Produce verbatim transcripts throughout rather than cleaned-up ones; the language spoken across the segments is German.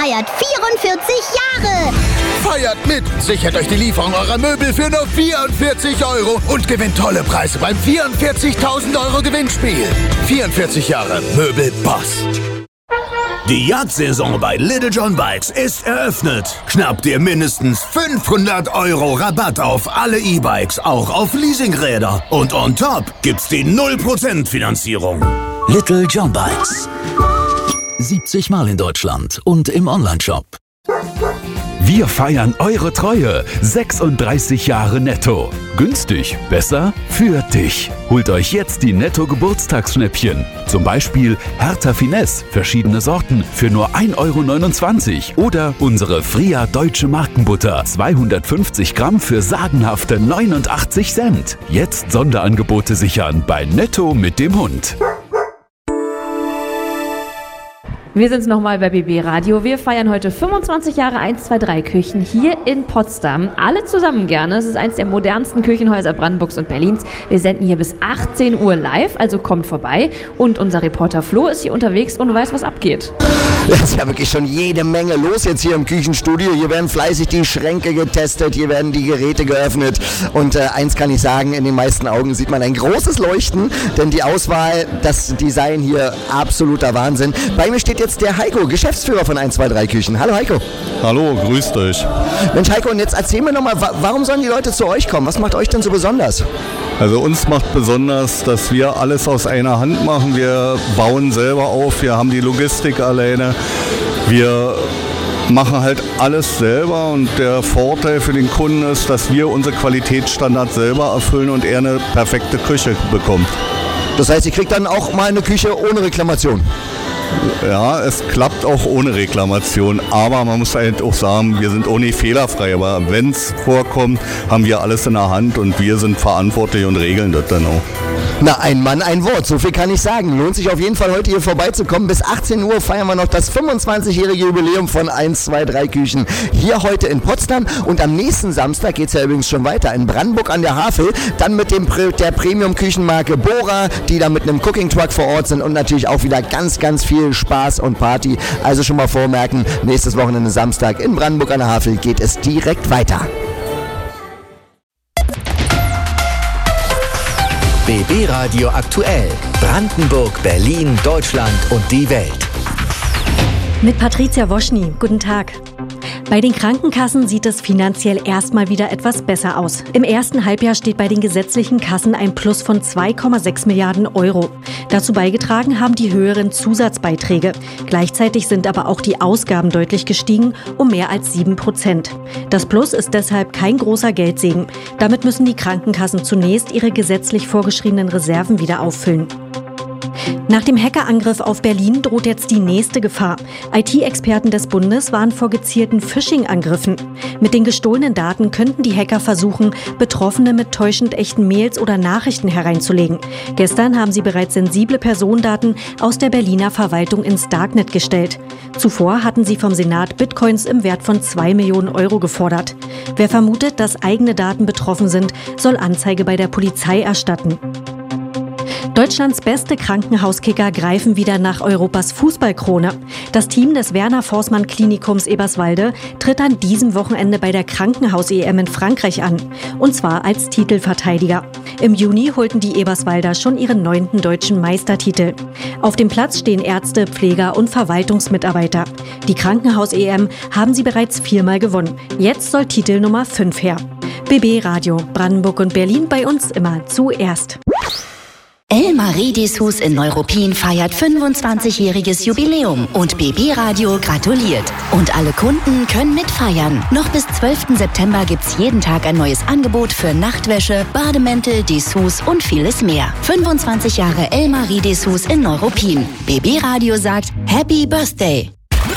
feiert vierundvierzig Jahre. Feiert mit! Sichert euch die Lieferung eurer Möbel für nur vierundvierzig Euro und gewinnt tolle Preise beim vierundvierzigtausend Euro Gewinnspiel. vierundvierzig Jahre Möbel Boss. Die Jagdsaison bei Little John Bikes ist eröffnet. Schnapp dir mindestens fünfhundert Euro Rabatt auf alle E-Bikes, auch auf Leasingräder. Und on top gibt's die null Prozent Finanzierung. Little John Bikes. siebzig Mal in Deutschland und im Onlineshop. Wir feiern eure Treue. sechsunddreißig Jahre Netto. Günstig, besser, für dich. Holt euch jetzt die Netto-Geburtstagsschnäppchen. Zum Beispiel Hertha Finesse, verschiedene Sorten, für nur ein Euro neunundzwanzig. Oder unsere Fria Deutsche Markenbutter, zweihundertfünfzig Gramm für sagenhafte neunundachtzig Cent. Jetzt Sonderangebote sichern bei Netto mit dem Hund. Wir sind's nochmal bei B B Radio. Wir feiern heute fünfundzwanzig Jahre eins zwei drei Küchen hier in Potsdam. Alle zusammen gerne. Es ist eines der modernsten Küchenhäuser Brandenburgs und Berlins. Wir senden hier bis achtzehn Uhr live, also kommt vorbei. Und unser Reporter Flo ist hier unterwegs und weiß, was abgeht. Es ist ja wirklich schon jede Menge los jetzt hier im Küchenstudio. Hier werden fleißig die Schränke getestet, hier werden die Geräte geöffnet. Und äh, eins kann ich sagen, in den meisten Augen sieht man ein großes Leuchten, denn die Auswahl, das Design hier, absoluter Wahnsinn. Bei mir steht jetzt der Heiko, Geschäftsführer von eins zwei drei Küchen. Hallo Heiko. Hallo, grüßt euch. Mensch Heiko, und jetzt erzähl mir nochmal, wa- warum sollen die Leute zu euch kommen? Was macht euch denn so besonders? Also uns macht besonders, dass wir alles aus einer Hand machen. Wir bauen selber auf, wir haben die Logistik alleine. Wir machen halt alles selber und der Vorteil für den Kunden ist, dass wir unsere Qualitätsstandards selber erfüllen und er eine perfekte Küche bekommt. Das heißt, ihr kriegt dann auch mal eine Küche ohne Reklamation? Ja, es klappt auch ohne Reklamation, aber man muss halt auch sagen, wir sind auch nicht fehlerfrei, aber wenn es vorkommt, haben wir alles in der Hand und wir sind verantwortlich und regeln das dann auch. Na, ein Mann, ein Wort, so viel kann ich sagen. Lohnt sich auf jeden Fall heute hier vorbeizukommen. Bis achtzehn Uhr feiern wir noch das fünfundzwanzigjährige Jubiläum von eins zwei drei Küchen. Hier heute in Potsdam und am nächsten Samstag geht es ja übrigens schon weiter in Brandenburg an der Havel. Dann mit dem der Premium-Küchenmarke Bora, die da mit einem Cooking-Truck vor Ort sind und natürlich auch wieder ganz, ganz viel Spaß und Party. Also schon mal vormerken, nächstes Wochenende Samstag in Brandenburg an der Havel geht es direkt weiter. B B Radio aktuell. Brandenburg, Berlin, Deutschland und die Welt. Mit Patricia Woschny. Guten Tag. Bei den Krankenkassen sieht es finanziell erstmal wieder etwas besser aus. Im ersten Halbjahr steht bei den gesetzlichen Kassen ein Plus von zwei Komma sechs Milliarden Euro. Dazu beigetragen haben die höheren Zusatzbeiträge. Gleichzeitig sind aber auch die Ausgaben deutlich gestiegen, um mehr als sieben Prozent. Das Plus ist deshalb kein großer Geldsegen. Damit müssen die Krankenkassen zunächst ihre gesetzlich vorgeschriebenen Reserven wieder auffüllen. Nach dem Hackerangriff auf Berlin droht jetzt die nächste Gefahr. I T-Experten des Bundes warnen vor gezielten Phishing-Angriffen. Mit den gestohlenen Daten könnten die Hacker versuchen, Betroffene mit täuschend echten Mails oder Nachrichten hereinzulegen. Gestern haben sie bereits sensible Personendaten aus der Berliner Verwaltung ins Darknet gestellt. Zuvor hatten sie vom Senat Bitcoins im Wert von zwei Millionen Euro gefordert. Wer vermutet, dass eigene Daten betroffen sind, soll Anzeige bei der Polizei erstatten. Deutschlands beste Krankenhauskicker greifen wieder nach Europas Fußballkrone. Das Team des Werner-Forssmann-Klinikums Eberswalde tritt an diesem Wochenende bei der Krankenhaus-E M in Frankreich an. Und zwar als Titelverteidiger. Im Juni holten die Eberswalder schon ihren neunten deutschen Meistertitel. Auf dem Platz stehen Ärzte, Pfleger und Verwaltungsmitarbeiter. Die Krankenhaus-E M haben sie bereits viermal gewonnen. Jetzt soll Titel Nummer fünf her. B B Radio, Brandenburg und Berlin, bei uns immer zuerst. Elmar-Riedis-Hus in Neuruppin feiert fünfundzwanzigjähriges Jubiläum und B B Radio gratuliert. Und alle Kunden können mitfeiern. Noch bis zwölften September gibt's jeden Tag ein neues Angebot für Nachtwäsche, Bademäntel, Dessous und vieles mehr. fünfundzwanzig Jahre Elmar-Riedis-Hus in Neuruppin. B B Radio sagt Happy Birthday.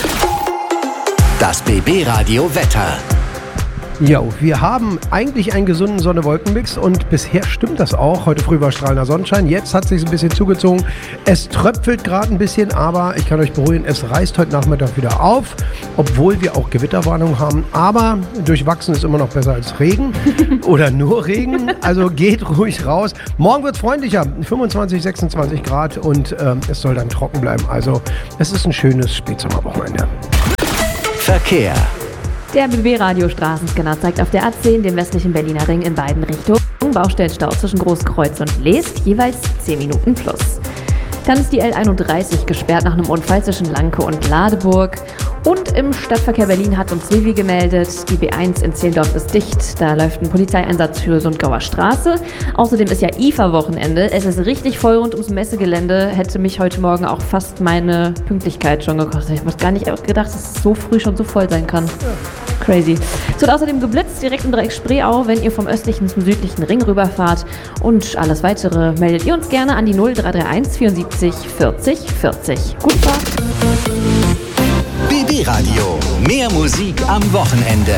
Das B B Radio Wetter. Ja, wir haben eigentlich einen gesunden Sonne-Wolken-Mix und bisher stimmt das auch. Heute früh war strahlender Sonnenschein, jetzt hat es sich ein bisschen zugezogen. Es tröpfelt gerade ein bisschen, aber ich kann euch beruhigen, es reißt heute Nachmittag wieder auf, obwohl wir auch Gewitterwarnung haben. Aber durchwachsen ist immer noch besser als Regen oder nur Regen, also geht ruhig raus. Morgen wird es freundlicher, fünfundzwanzig, sechsundzwanzig Grad und äh, es soll dann trocken bleiben. Also es ist ein schönes Spätsommerwochenende. Verkehr. Der B B-Radio Straßenscanner zeigt auf der A zehn den westlichen Berliner Ring in beiden Richtungen Baustellenstau zwischen Großkreuz und Leest, jeweils zehn Minuten plus. Dann ist die L einunddreißig gesperrt nach einem Unfall zwischen Lanke und Ladeburg. Und im Stadtverkehr Berlin hat uns Vivi gemeldet, die B eins in Zehlendorf ist dicht. Da läuft ein Polizeieinsatz für Sundgauer Straße. Außerdem ist ja I F A-Wochenende. Es ist richtig voll rund ums Messegelände. Hätte mich heute Morgen auch fast meine Pünktlichkeit schon gekostet. Ich habe gar nicht gedacht, dass es so früh schon so voll sein kann. Crazy. Es wird außerdem geblitzt, direkt im Dreieck Spreeau, wenn ihr vom östlichen zum südlichen Ring rüberfahrt. Und alles Weitere meldet ihr uns gerne an die null drei drei eins vierundsiebzig vierzig vierzig. Gute Fahrt! B B-Radio. Mehr Musik am Wochenende.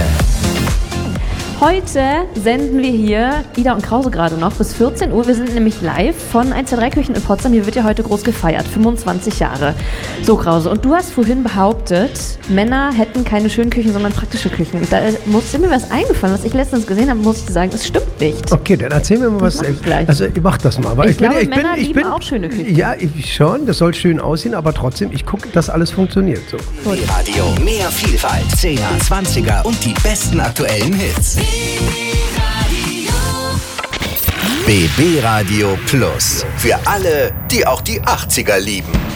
Heute senden wir hier, Ida und Krause gerade noch, bis vierzehn Uhr. Wir sind nämlich live von eins zwei drei Küchen in Potsdam. Hier wird ja heute groß gefeiert, fünfundzwanzig Jahre. So, Krause, und du hast vorhin behauptet, Männer hätten keine schönen Küchen, sondern praktische Küchen. Da ist mir was eingefallen, was ich letztens gesehen habe, muss ich sagen, das stimmt nicht. Okay, dann erzähl mir mal was. Also, ich mach das mal. Aber ich, ich glaube, bin, ich Männer bin, ich lieben bin, auch schöne Küchen. Ja, ich schon, das soll schön aussehen, aber trotzdem, ich gucke, dass alles funktioniert. So. Radio. Mehr Vielfalt, zehner, zwanziger und die besten aktuellen Hits. B B Radio Plus. Für alle, die auch die achtziger lieben.